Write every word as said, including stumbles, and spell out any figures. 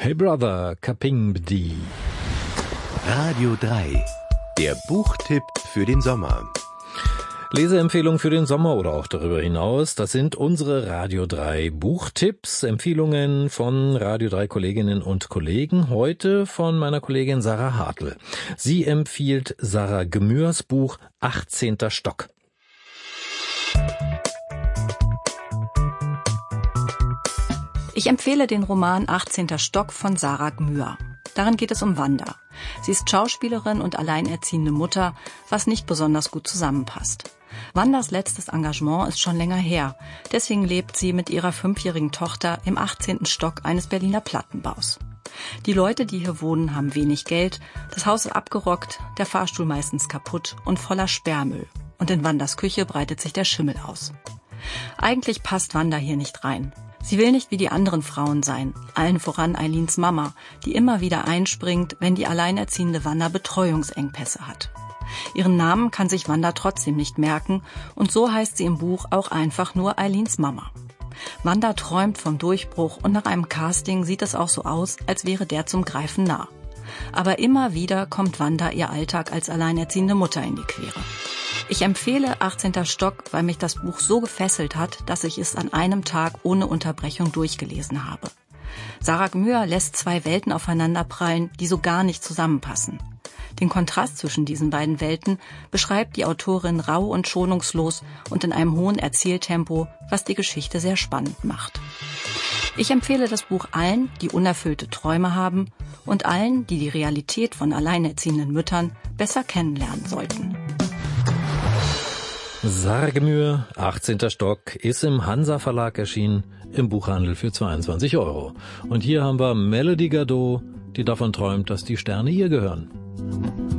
Hey Brother, Kaping Bdi. Radio drei, der Buchtipp für den Sommer. Leseempfehlungen für den Sommer oder auch darüber hinaus, das sind unsere Radio drei Buchtipps, Empfehlungen von Radio drei Kolleginnen und Kollegen, heute von meiner Kollegin Sarah Hartl. Sie empfiehlt Sarah Gmürs Buch achtzehnter Stock. Ich empfehle den Roman achtzehnter Stock von Sarah Gmür. Darin geht es um Wanda. Sie ist Schauspielerin und alleinerziehende Mutter, was nicht besonders gut zusammenpasst. Wandas letztes Engagement ist schon länger her. Deswegen lebt sie mit ihrer fünfjährigen Tochter im achtzehnten Stock eines Berliner Plattenbaus. Die Leute, die hier wohnen, haben wenig Geld, das Haus ist abgerockt, der Fahrstuhl meistens kaputt und voller Sperrmüll. Und in Wandas Küche breitet sich der Schimmel aus. Eigentlich passt Wanda hier nicht rein. Sie will nicht wie die anderen Frauen sein, allen voran Eileens Mama, die immer wieder einspringt, wenn die alleinerziehende Wanda Betreuungsengpässe hat. Ihren Namen kann sich Wanda trotzdem nicht merken und so heißt sie im Buch auch einfach nur Eileens Mama. Wanda träumt vom Durchbruch und nach einem Casting sieht es auch so aus, als wäre der zum Greifen nah. Aber immer wieder kommt Wanda ihr Alltag als alleinerziehende Mutter in die Quere. Ich empfehle achtzehnter Stock, weil mich das Buch so gefesselt hat, dass ich es an einem Tag ohne Unterbrechung durchgelesen habe. Sarah Gmür lässt zwei Welten aufeinanderprallen, die so gar nicht zusammenpassen. Den Kontrast zwischen diesen beiden Welten beschreibt die Autorin rau und schonungslos und in einem hohen Erzähltempo, was die Geschichte sehr spannend macht. Ich empfehle das Buch allen, die unerfüllte Träume haben und allen, die die Realität von alleinerziehenden Müttern besser kennenlernen sollten. Sarah Gmür, achtzehnter Stock, ist im Hansa Verlag erschienen, im Buchhandel für zweiundzwanzig Euro. Und hier haben wir Melody Gardot, die davon träumt, dass die Sterne ihr gehören.